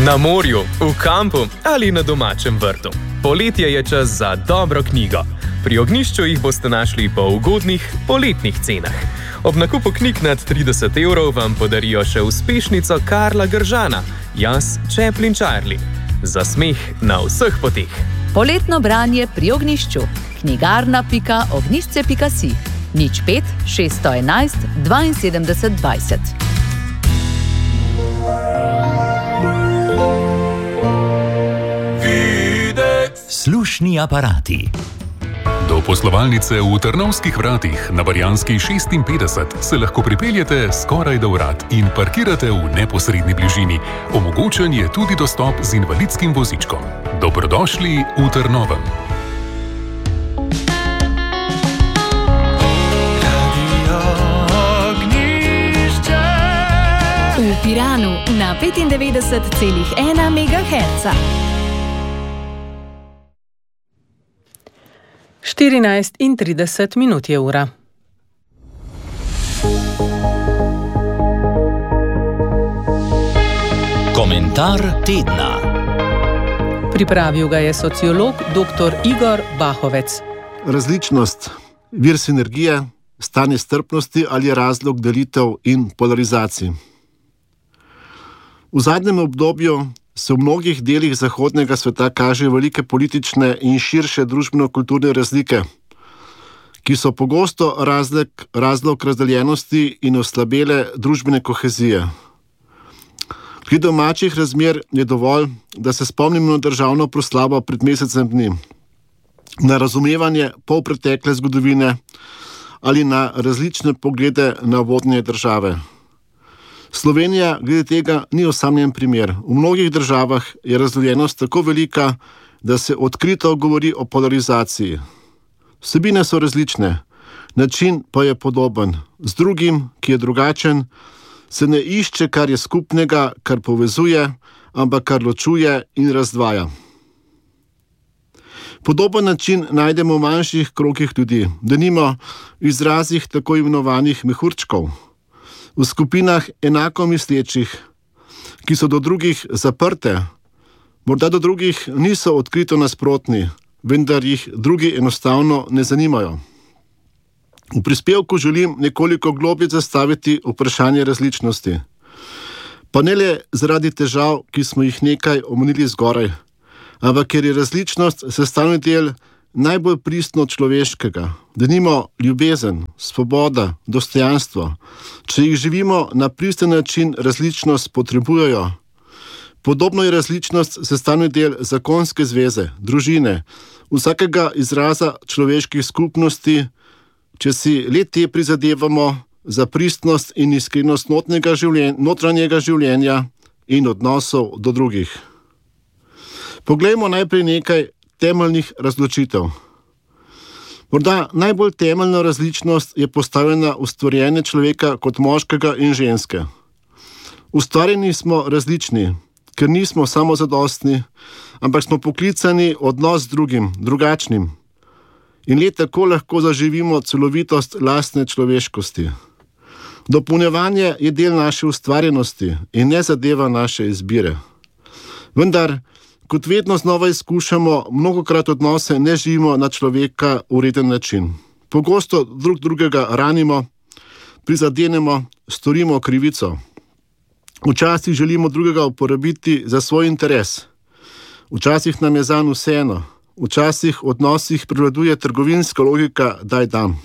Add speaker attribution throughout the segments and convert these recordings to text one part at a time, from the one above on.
Speaker 1: Na morju, v kampu ali na domačem vrtu. Poletje je čas za dobro knjigo. Pri Ognjišču jih boste našli po ugodnih poletnih cenah. Ob nakupu knjig nad 30 € vam podarijo še uspešnico Karla Gržana, Jaz, Chaplin Charlie. Za smeh na vseh poteh.
Speaker 2: Poletno branje pri Ognjišču. knjigarna.ognjišče.si 05 611 72 20.
Speaker 3: Slušni aparati.
Speaker 4: Do poslovalnice v Trnovskih vratih na Barjanski 56 se lahko pripeljete skoraj do vrat in parkirate v neposredni bližini. Omogočen je tudi dostop z invalidskim vozičkom. Dobrodošli v Trnovem.
Speaker 5: V Piranu na 95,1 MHz.
Speaker 6: 14:30 je ura.
Speaker 3: Komentar tedna.
Speaker 6: Pripravil ga je sociolog dr. Igor Bahovec.
Speaker 7: Različnost, vir sinergije, stanje strpnosti ali je razlog delitev in polarizacij. V zadnjem obdobju se v mnogih delih zahodnega sveta kažejo velike politične in širše družbeno-kulturne razlike, ki so pogosto razlog razdeljenosti in oslabele družbene kohezije. Pri domačih razmer je dovolj, da se spomnimo na državno proslavo pred mesecem dni, na razumevanje polpretekle zgodovine ali na različne poglede na vodne države. Slovenija glede tega ni osamljen primer. V mnogih državah je razdeljenost tako velika, da se odkrito govori o polarizaciji. Vsebine so različne, način pa je podoben. Z drugim, ki je drugačen, se ne išče, kar je skupnega, kar povezuje, ampak kar ločuje in razdvaja. Podoben način najdemo v manjših krogih ljudi, denimo v izrazih tako imenovanih mehurčkov, v skupinah enako mislečih, ki so do drugih zaprte, morda do drugih niso odkrito nasprotni, vendar jih drugi enostavno ne zanimajo. V prispevku želim nekoliko globlje zastaviti vprašanje različnosti. Pa ne le zaradi težav, ki smo jih nekaj omenili zgoraj, ampak ker je različnost sestavni del najbolj pristno človeškega, denimo ljubezen, svoboda, dostojanstvo. Če jih živimo na pristen način, različnost potrebujejo. Podobno je različnost sestavni del zakonske zveze, družine, vsakega izraza človeških skupnosti, če si le te prizadevamo za pristnost in iskrenost notranjega življenja in odnosov do drugih. Poglejmo najprej nekaj temeljnih razločitev. Morda najbolj temeljna različnost je postavljena v stvarjenje človeka kot moškega in ženske. Ustvarjeni smo različni, ker nismo samozadostni, ampak smo poklicani odnos z drugim, drugačnim. In le tako lahko zaživimo celovitost lastne človeškosti. Dopolnjevanje je del naše ustvarjenosti in ne zadeva naše izbire. Vendar, kot vedno znova izkušamo, mnogokrat odnose ne živimo na človeka ureden način. Pogosto drugega ranimo, prizadenemo, storimo krivico. Včasih želimo drugega uporabiti za svoj interes. Včasih nam je zanj vseeno. Včasih v odnosih prevladuje trgovinska logika daj dam.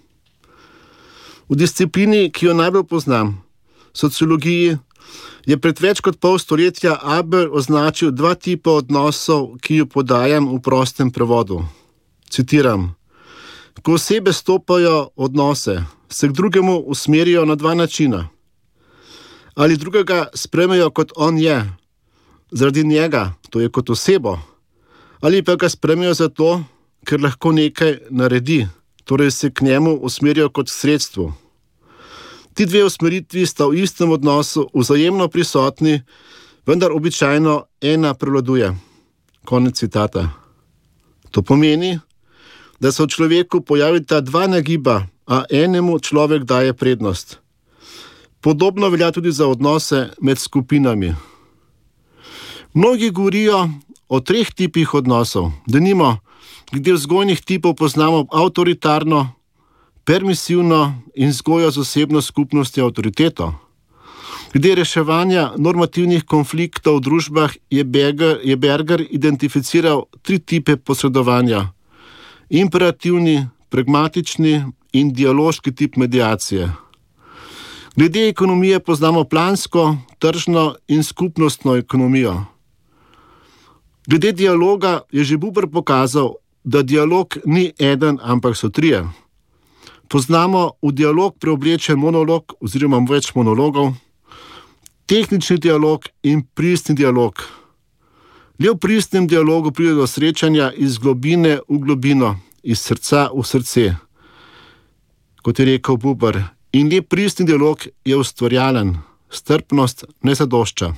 Speaker 7: V disciplini, ki jo najbolj poznam, sociologiji, je pred več kot pol stoletja Abel označil dva tipa odnosov, ki jo podajam v prostem prevodu. Citiram: ko osebe stopajo odnose, se k drugemu usmerijo na dva načina. Ali drugega sprejmejo kot on je, zaradi njega, to je kot osebo, ali pa ga sprejmejo zato, ker lahko nekaj naredi, torej se k njemu usmerijo kot sredstvo. Ti dve usmeritvi sta v istem odnosu vzajemno prisotni, vendar običajno ena prevladuje. Konec citata. To pomeni, da se v človeku pojavita dva nagiba, a enemu človek daje prednost. Podobno velja tudi za odnose med skupinami. Mnogi govorijo o 3 tipih odnosov. Denimo, glede vzgojnih tipov poznamo avtoritarno, permisivno in vzgojo z osebno skupnostjo avtoriteto. Glede reševanja normativnih konfliktov v družbah je Berger identificiral 3 tipe posredovanja: imperativni, pragmatični in dialoški tip mediacije. Glede ekonomije poznamo plansko, tržno in skupnostno ekonomijo. Glede dialoga je že Buber pokazal, da dialog ni eden, ampak so 3. Poznamo v dialog preoblečen monolog oziroma več monologov, tehnični dialog in pristni dialog. Le v pristnem dialogu pride do srečanja iz globine v globino, iz srca v srce, kot je rekel Buber. In le pristni dialog je ustvarjalen, strpnost ne zadošča.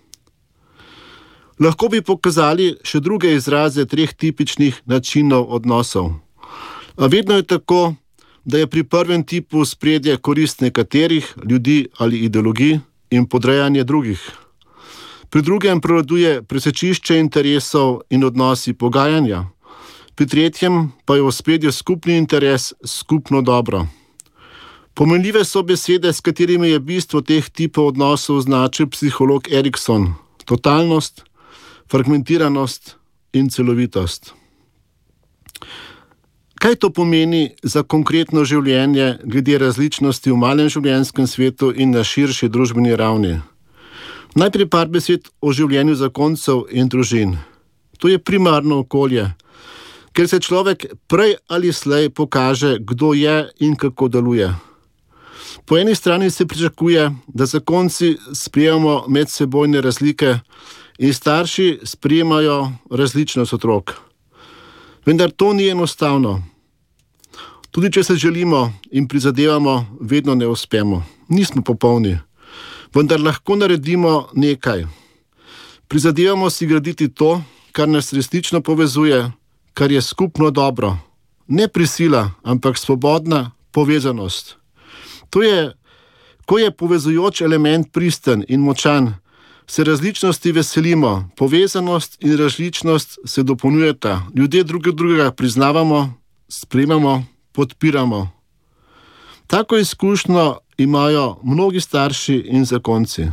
Speaker 7: Lahko bi pokazali še druge izraze 3 tipičnih načinov odnosov. A vedno je tako, da je pri prvem tipu spredje korist nekaterih ljudi ali ideologij in podrejanje drugih. Pri drugem prevladuje presečišče interesov in odnosi pogajanja. Pri tretjem pa je v ospredju skupni interes, skupno dobro. Pomenljive so besede, s katerimi je bistvo teh tipov odnosov označil psiholog Erikson: totalnost, fragmentiranost in celovitost. Kaj to pomeni za konkretno življenje glede različnosti v malem življenjskem svetu in na širši družbeni ravni? Najprej par besed o življenju zakoncev in družin. To je primarno okolje, ker se človek prej ali slej pokaže, kdo je in kako deluje. Po eni strani se pričakuje, da zakonci sprejemamo medsebojne razlike in starši sprejemajo različnost otrok. Vendar to ni enostavno. Tudi če se želimo in prizadevamo, vedno ne uspemo. Nismo popolni, vendar lahko naredimo nekaj. Prizadevamo si graditi to, kar nas resnično povezuje, kar je skupno dobro. Ne prisila, ampak svobodna povezanost. To je, ko je povezujoč element pristen in močan, se različnosti veselimo, povezanost in različnost se dopolnjujeta. Ljudje drugega priznavamo, sprejemamo, podpiramo. Tako izkušnjo imajo mnogi starši in zakonci.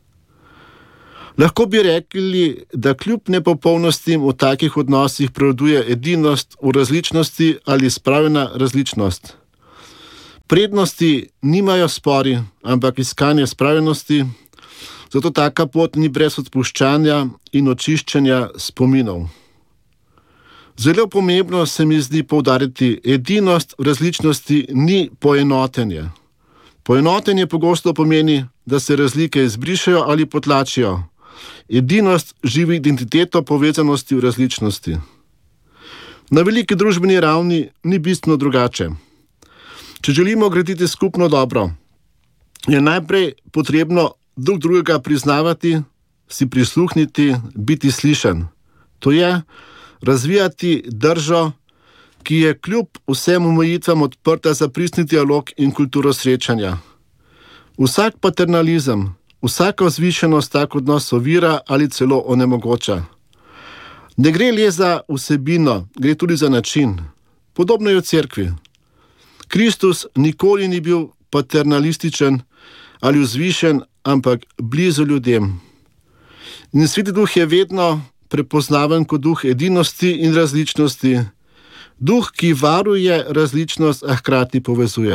Speaker 7: Lahko bi rekli, da kljub nepopolnostim v takih odnosih prevladuje edinost v različnosti ali spravljena različnost. Prednosti nimajo spori, ampak iskanje spravljenosti, zato taka pot ni brez odpuščanja in očiščenja spominov. Zelo pomembno se mi zdi poudariti, edinost v različnosti ni poenotenje. Poenotenje pogosto pomeni, da se razlike izbrišejo ali potlačijo. Edinost živi identiteto povezanosti v različnosti. Na veliki družbeni ravni ni bistveno drugače. Če želimo graditi skupno dobro, je najprej potrebno drug drugega priznavati, si prisluhniti, biti slišan. To je razvijati držo, ki je kljub vsem omejitvam odprta za pristni dialog in kulturo srečanja. Vsak paternalizem, vsaka vzvišenost tak odnos ovira ali celo onemogoča. Ne gre le za vsebino, gre tudi za način. Podobno je v cerkvi. Kristus nikoli ni bil paternalističen ali vzvišen, ampak blizu ljudem. In Sveti Duh je vedno prepoznaven kot duh edinosti in različnosti, duh, ki varuje različnost, a hkrati povezuje.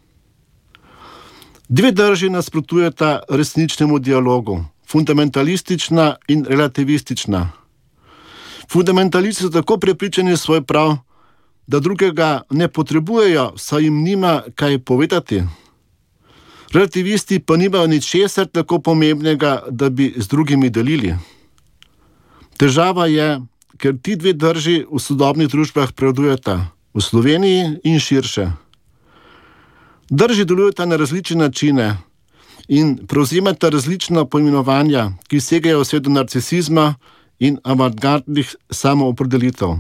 Speaker 7: 2 drži nasprotujeta resničnemu dialogu, fundamentalistična in relativistična. Fundamentalisti so tako prepričani v svoj prav, da drugega ne potrebujejo, saj jim nima kaj povedati. Relativisti pa nimajo ničesar tako pomembnega, da bi z drugimi delili. Težava je, ker ti 2 drži v sodobnih družbah prevladujeta, v Sloveniji in širše. Drži delujeta na različne načine in prevzemata različna poimenovanja, ki segajo vse do narcisizma in avantgardnih samoopredelitev.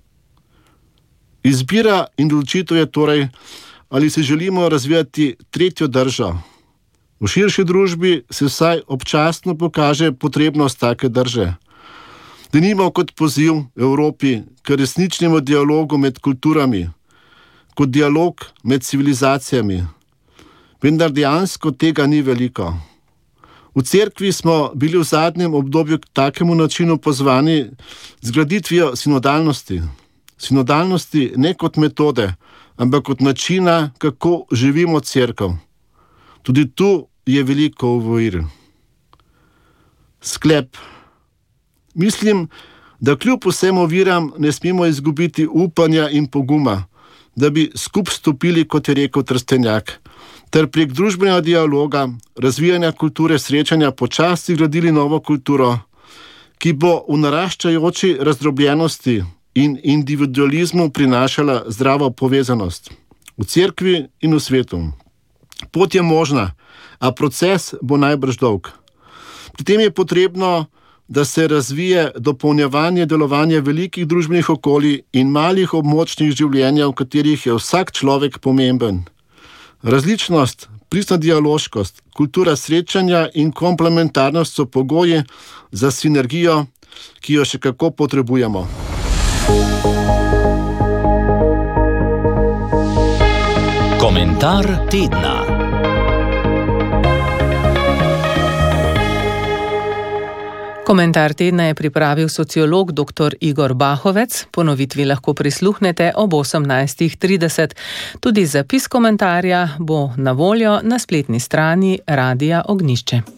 Speaker 7: Izbira in odločitev je torej, ali se želimo razvijati 3. držo. V širši družbi se vsaj občasno pokaže potrebnost take drže. Denimo kot poziv Evropi k resničnemu dialogu med kulturami, kot dialog med civilizacijami. Vendar dejansko tega ni veliko. V cerkvi smo bili v zadnjem obdobju k takemu načinu pozvani z graditvijo sinodalnosti. Sinodalnosti ne kot metode, ampak kot načina, kako živimo cerkev. Tudi tu je veliko ovojil. Sklep. Mislim, da kljub vsem oviram ne smemo izgubiti upanja in poguma, da bi skupaj stopili, kot je rekel Trstenjak, ter prek družbenega dialoga, razvijanja kulture srečanja počasi gradili novo kulturo, ki bo v naraščajoči razdrobljenosti in individualizmu prinašala zdravo povezanost v cerkvi in v svetu. Pot je možna, a proces bo najbrž dolg. Pri tem je potrebno, da se razvije dopolnjevanje delovanja velikih družbenih okolij in malih območnih življenja, v katerih je vsak človek pomemben. Različnost, pristna dialoškost, kultura srečanja in komplementarnost so pogoji za sinergijo, ki jo še kako potrebujemo.
Speaker 3: Komentar tedna.
Speaker 6: Komentar tedna je pripravil sociolog dr. Igor Bahovec. Ponovitvi lahko prisluhnete ob 18:30. Tudi zapis komentarja bo na voljo na spletni strani Radia Ognjišče.